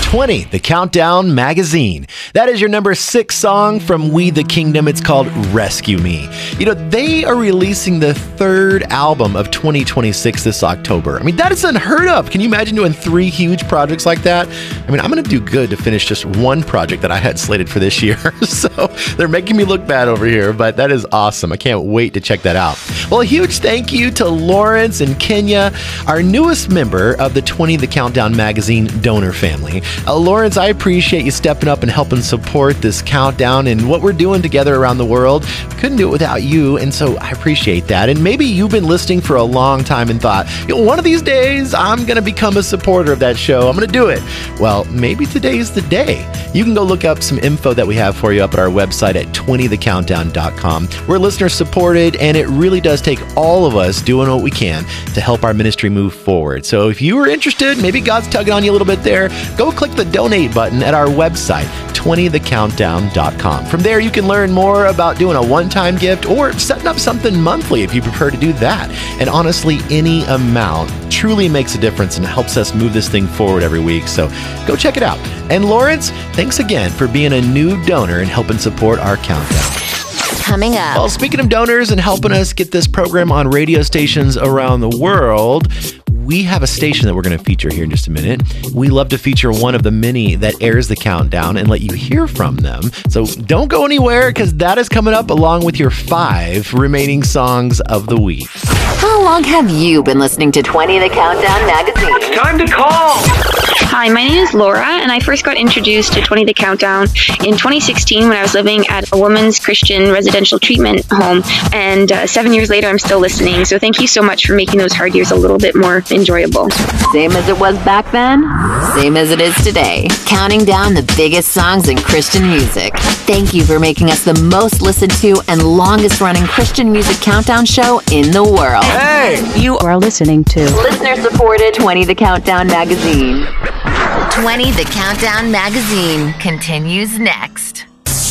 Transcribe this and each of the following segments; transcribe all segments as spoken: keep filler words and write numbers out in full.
twenty, The Countdown Magazine. That is your number six song from We the Kingdom. It's called Rescue Me. You know, they are releasing the third album of twenty twenty-six this October. I mean, that is unheard of. Can you imagine doing three huge projects like that? I mean, I'm going to do good to finish just one project that I had slated for this year. So they're making me look bad over here, but that is awesome. I can't wait to check that out. Well, a huge thank you to Lawrence and Kenya, our newest member of the twenty The Countdown Magazine donor family. Uh, Lawrence, I appreciate you stepping up and helping support this countdown and what we're doing together around the world. Couldn't do it without you, and so I appreciate that. And maybe you've been listening for a long time and thought, you know, one of these days I'm going to become a supporter of that show. I'm going to do it. Well, maybe today's the day. You can go look up some info that we have for you up at our website at twenty the countdown dot com. We're listener supported, and it really does take all of us doing what we can to help our ministry move forward. So if you are interested, maybe God's tugging on you a little bit there, go click the donate button at our website, twenty the countdown dot com. From there, you can learn more about doing a one-time gift or setting up something monthly if you prefer to do that. And honestly, any amount truly makes a difference and helps us move this thing forward every week. So go check it out. And Lawrence, thanks again for being a new donor and helping support our countdown. Coming up. Well, speaking of donors and helping us get this program on radio stations around the world, we have a station that we're going to feature here in just a minute. We love to feature one of the many that airs the countdown and let you hear from them. So don't go anywhere, because that is coming up along with your five remaining songs of the week. How long have you been listening to twenty The Countdown Magazine? It's time to call! Hi, my name is Laura, and I first got introduced to twenty The Countdown in twenty sixteen when I was living at a women's Christian residential treatment home, and uh, seven years later I'm still listening, so thank you so much for making those hard years a little bit more enjoyable. Same as it was back then, same as it is today. Counting down the biggest songs in Christian music. Thank you for making us the most listened to and longest running Christian music countdown show in the world. Hey! You are listening to listener-supported twenty The Countdown Magazine. twenty The Countdown Magazine continues next.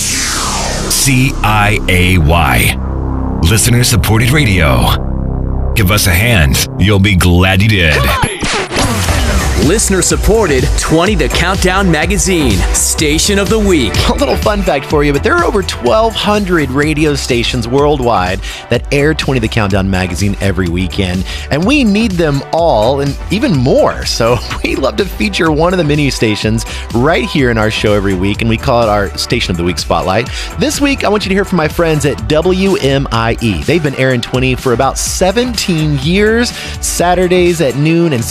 C I A Y. Listener-supported radio. Give us a hand. You'll be glad you did. Listener-supported twenty The Countdown Magazine, Station of the Week. A little fun fact for you, but there are over twelve hundred radio stations worldwide that air twenty The Countdown Magazine every weekend, and we need them all and even more. So we love to feature one of the many stations right here in our show every week, and we call it our Station of the Week Spotlight. This week, I want you to hear from my friends at W M I E. They've been airing twenty for about seventeen years, Saturdays at noon and